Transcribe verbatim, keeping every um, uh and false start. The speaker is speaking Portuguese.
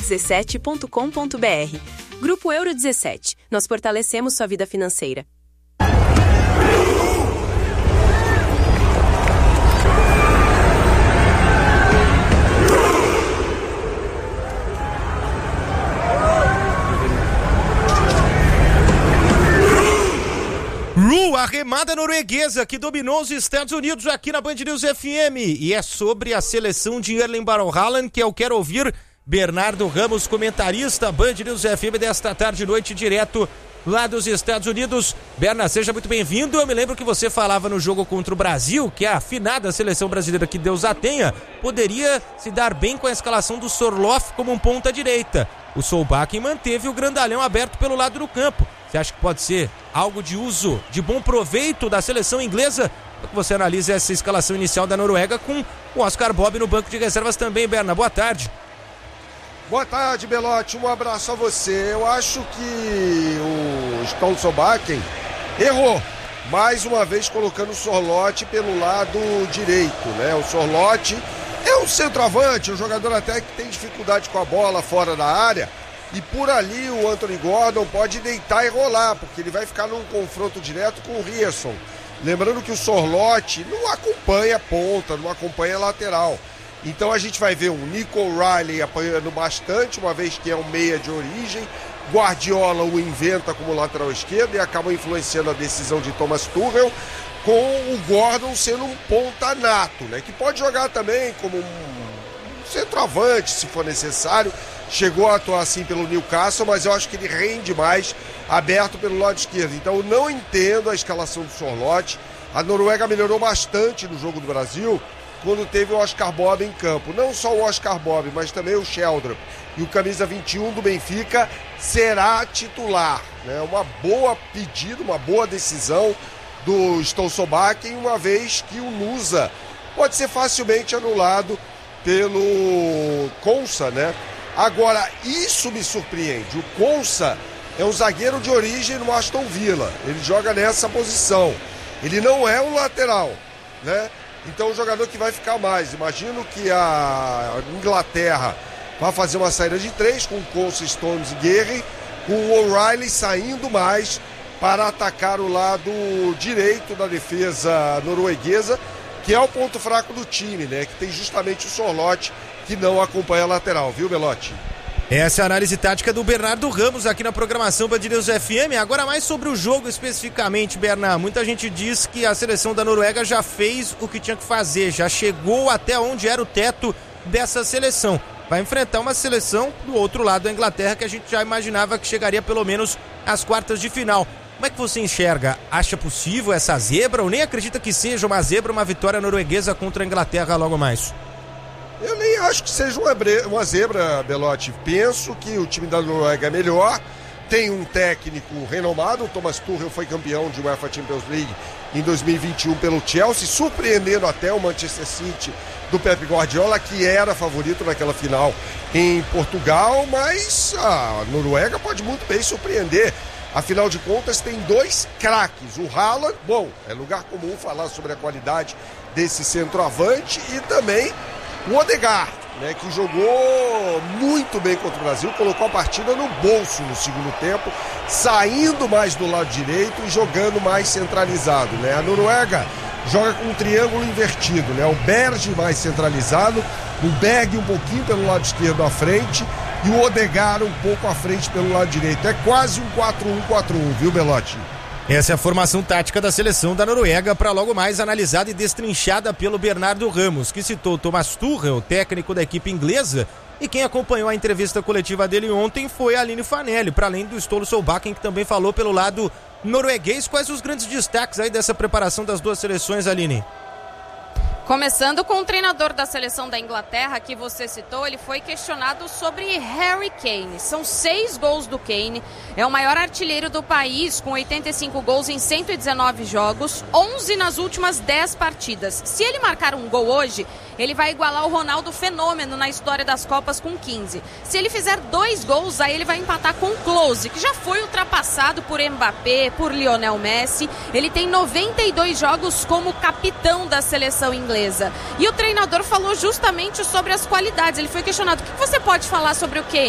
dezessete ponto com ponto b r. Grupo Euro dezessete. Nós fortalecemos sua vida financeira. Ru, a remada norueguesa que dominou os Estados Unidos aqui na Band News F M. E é sobre a seleção de Erling Braut Haaland que eu quero ouvir Bernardo Ramos, comentarista Band News F M desta tarde e noite, direto lá dos Estados Unidos. Berna, seja muito bem-vindo. Eu me lembro que você falava no jogo contra o Brasil que a afinada seleção brasileira, que Deus a tenha, poderia se dar bem com a escalação do Sorloth como um ponta-direita. O Solbakken manteve o grandalhão aberto pelo lado do campo. Você acha que pode ser algo de uso, de bom proveito da seleção inglesa? Como que você analisa essa escalação inicial da Noruega com o Oscar Bob no banco de reservas também, Berna? Boa tarde. Boa tarde, Belotti. Um abraço a você. Eu acho que o Ståle Solbakken errou, mais uma vez colocando o Sorloth pelo lado direito, né? O Sorloth é um centroavante, um jogador até que tem dificuldade com a bola fora da área. E por ali o Anthony Gordon pode deitar e rolar, porque ele vai ficar num confronto direto com o Ryerson. Lembrando que o Sorloth não acompanha ponta, não acompanha lateral. Então a gente vai ver um Nico O'Reilly apanhando bastante, uma vez que é um meia de origem. Guardiola o inventa como lateral esquerdo e acaba influenciando a decisão de Thomas Tuchel, com o Gordon sendo um ponta nato, né? Que pode jogar também como um centroavante, se for necessário. Chegou a atuar assim pelo Newcastle, mas eu acho que ele rende mais aberto pelo lado esquerdo. Então eu não entendo a escalação do Sorloth. A Noruega melhorou bastante no jogo do Brasil quando teve o Oscar Bob em campo. Não só o Oscar Bob, mas também o Sheldon. E o camisa vinte e um do Benfica será titular, né? Uma boa pedida, uma boa decisão do Ståle Solbakken, uma vez que o Nusa pode ser facilmente anulado pelo Konsa, né? Agora, isso me surpreende. O Konsa é um zagueiro de origem no Aston Villa. Ele joga nessa posição. Ele não é um lateral, né? Então, o jogador que vai ficar mais. Imagino que a Inglaterra vai fazer uma saída de três com Konsa, Stones e Guerri, com o O'Reilly saindo mais para atacar o lado direito da defesa norueguesa, que é o ponto fraco do time, né? Que tem justamente o Sorloth, que não acompanha a lateral, viu, Belotti? Essa é a análise tática do Bernardo Ramos aqui na programação Band News F M. Agora mais sobre o jogo especificamente, Bernardo. Muita gente diz que a seleção da Noruega já fez o que tinha que fazer, já chegou até onde era o teto dessa seleção. Vai enfrentar uma seleção do outro lado da Inglaterra que a gente já imaginava que chegaria pelo menos às quartas de final. Como é que você enxerga? Acha possível essa zebra ou nem acredita que seja uma zebra, uma vitória norueguesa contra a Inglaterra logo mais? Eu nem acho que seja uma, bre... uma zebra, Belotti. Penso que o time da Noruega é melhor, tem um técnico renomado. O Thomas Tuchel foi campeão de UEFA Champions League em dois mil e vinte e um pelo Chelsea, surpreendendo até o Manchester City do Pep Guardiola, que era favorito naquela final em Portugal, mas a Noruega pode muito bem surpreender. Afinal de contas, tem dois craques. O Haaland, bom, é lugar comum falar sobre a qualidade desse centroavante, e também o Odegaard, né, que jogou muito bem contra o Brasil, colocou a partida no bolso no segundo tempo, saindo mais do lado direito e jogando mais centralizado, né? A Noruega joga com um triângulo invertido, né? O Berge mais centralizado, o Berg um pouquinho pelo lado esquerdo à frente e o Odegaard um pouco à frente pelo lado direito. É quase um quatro um quatro um, viu, Belotti? Essa é a formação tática da seleção da Noruega, para logo mais analisada e destrinchada pelo Bernardo Ramos, que citou Thomas Tuchel, técnico da equipe inglesa, e quem acompanhou a entrevista coletiva dele ontem foi a Aline Fanelli, para além do Ståle Solbakken, que também falou pelo lado norueguês. Quais os grandes destaques aí dessa preparação das duas seleções, Aline? Começando com o treinador da seleção da Inglaterra, que você citou, ele foi questionado sobre Harry Kane. São seis gols do Kane, é o maior artilheiro do país, com oitenta e cinco gols em cento e dezenove jogos, onze nas últimas dez partidas. Se ele marcar um gol hoje, ele vai igualar o Ronaldo Fenômeno na história das Copas com quinze. Se ele fizer dois gols, aí ele vai empatar com o Klose, que já foi ultrapassado por Mbappé, por Lionel Messi. Ele tem noventa e dois jogos como capitão da seleção inglesa. E o treinador falou justamente sobre as qualidades. Ele foi questionado: o que você pode falar sobre o Kane?